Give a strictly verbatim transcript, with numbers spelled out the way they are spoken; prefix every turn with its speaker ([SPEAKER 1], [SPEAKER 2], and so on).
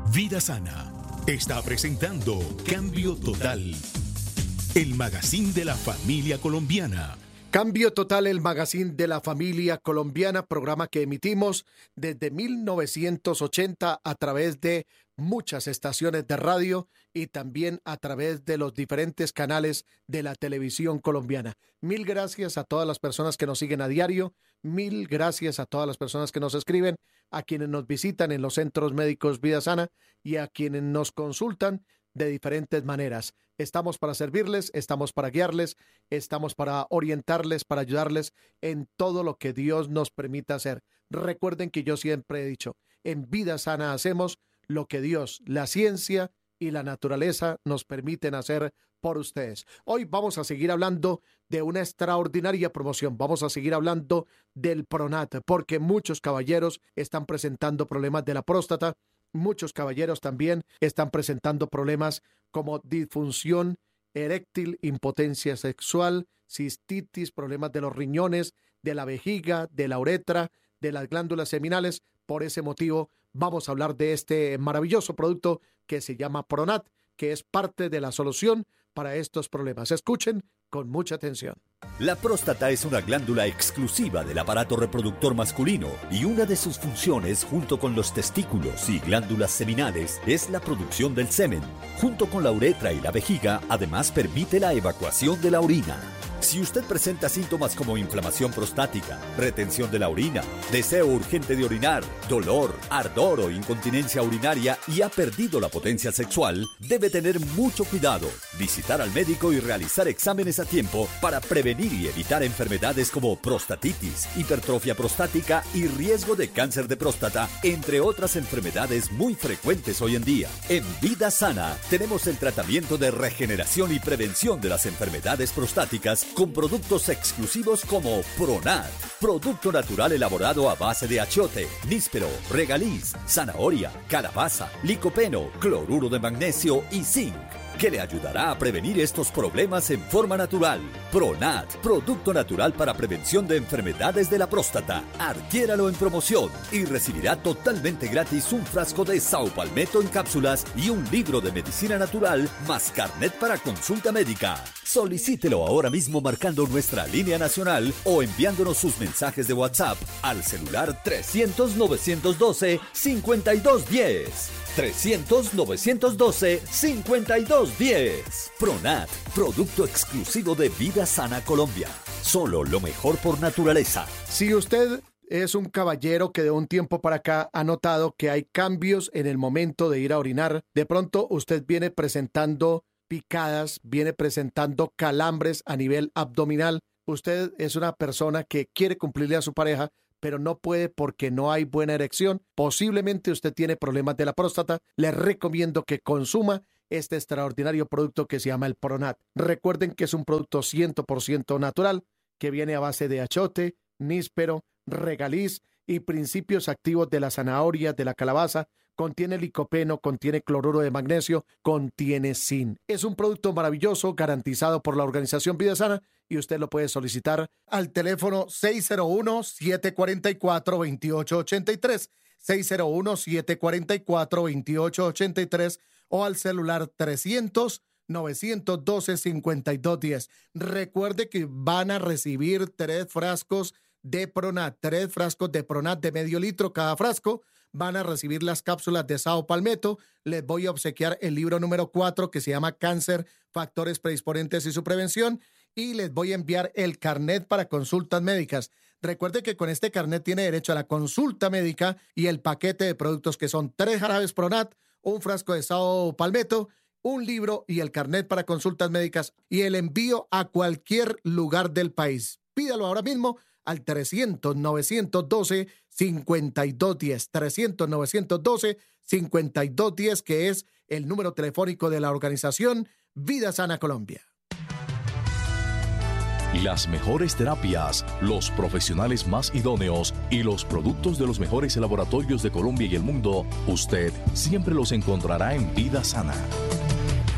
[SPEAKER 1] Vida Sana está presentando Cambio Total, el magazine de la familia colombiana.
[SPEAKER 2] Cambio Total, el magazine de la familia colombiana, programa que emitimos desde mil novecientos ochenta a través de muchas estaciones de radio y también a través de los diferentes canales de la televisión colombiana. Mil gracias a todas las personas que nos siguen a diario, mil gracias a todas las personas que nos escriben, a quienes nos visitan en los centros médicos Vida Sana y a quienes nos consultan de diferentes maneras. Estamos para servirles, estamos para guiarles, estamos para orientarles, para ayudarles en todo lo que Dios nos permita hacer. Recuerden que yo siempre he dicho, en Vida Sana hacemos lo que Dios, la ciencia y la naturaleza nos permiten hacer por ustedes. Hoy vamos a seguir hablando de una extraordinaria promoción. Vamos a seguir hablando del Pronat, porque muchos caballeros están presentando problemas de la próstata. Muchos caballeros también están presentando problemas como disfunción eréctil, impotencia sexual, cistitis, problemas de los riñones, de la vejiga, de la uretra, de las glándulas seminales. Por ese motivo vamos a hablar de este maravilloso producto que se llama Pronat, que es parte de la solución para estos problemas. Escuchen con mucha atención.
[SPEAKER 3] La próstata es una glándula exclusiva del aparato reproductor masculino y una de sus funciones, junto con los testículos y glándulas seminales, es la producción del semen. Junto con la uretra y la vejiga, además permite la evacuación de la orina. Si usted presenta síntomas como inflamación prostática, retención de la orina, deseo urgente de orinar, dolor, ardor o incontinencia urinaria y ha perdido la potencia sexual, debe tener mucho cuidado, visitar al médico y realizar exámenes a tiempo para prevenir y evitar enfermedades como prostatitis, hipertrofia prostática y riesgo de cáncer de próstata, entre otras enfermedades muy frecuentes hoy en día. En Vida Sana tenemos el tratamiento de regeneración y prevención de las enfermedades prostáticas con productos exclusivos como Pronat, producto natural elaborado a base de achiote, níspero, regaliz, zanahoria, calabaza, licopeno, cloruro de magnesio y zinc, que le ayudará a prevenir estos problemas en forma natural. Pronat, producto natural para prevención de enfermedades de la próstata. Adquiéralo en promoción y recibirá totalmente gratis un frasco de Saupalmeto en cápsulas y un libro de medicina natural más carnet para consulta médica. Solicítelo ahora mismo marcando nuestra línea nacional o enviándonos sus mensajes de WhatsApp al celular trescientos, novecientos doce, cincuenta y dos diez. trescientos, novecientos doce, cincuenta y dos diez. Pronat, producto exclusivo de Vida Sana Colombia. Solo lo mejor por naturaleza.
[SPEAKER 2] Si usted es un caballero que de un tiempo para acá ha notado que hay cambios en el momento de ir a orinar, de pronto usted viene presentando picadas, viene presentando calambres a nivel abdominal, usted es una persona que quiere cumplirle a su pareja, pero no puede porque no hay buena erección, posiblemente usted tiene problemas de la próstata, le recomiendo que consuma este extraordinario producto que se llama el Pronat. Recuerden que es un producto cien por ciento natural, que viene a base de achiote, níspero, regaliz y principios activos de la zanahoria, de la calabaza, contiene licopeno, contiene cloruro de magnesio, contiene zinc. Es un producto maravilloso, garantizado por la organización Vida Sana, y usted lo puede solicitar al teléfono seis cero uno, siete cuatro cuatro, dos ocho ocho tres, seis cero uno, siete cuatro cuatro, dos ocho ocho tres o al celular trescientos, novecientos doce, cincuenta y dos diez. Recuerde que van a recibir tres frascos de Pronat, tres frascos de Pronat de medio litro cada frasco. Van a recibir las cápsulas de Saupalmeto. Les voy a obsequiar el libro número cuatro que se llama Cáncer, Factores Predisponentes y su Prevención. Y les voy a enviar el carnet para consultas médicas. Recuerde que con este carnet tiene derecho a la consulta médica y el paquete de productos que son tres jarabes Pronat, un frasco de Saupalmeto, un libro y el carnet para consultas médicas y el envío a cualquier lugar del país. Pídalo ahora mismo al trescientos, novecientos doce, cincuenta y dos diez, trescientos, novecientos doce, cincuenta y dos diez, que es el número telefónico de la organización Vida Sana Colombia.
[SPEAKER 4] Las mejores terapias, los profesionales más idóneos y los productos de los mejores laboratorios de Colombia y el mundo, usted siempre los encontrará en Vida Sana.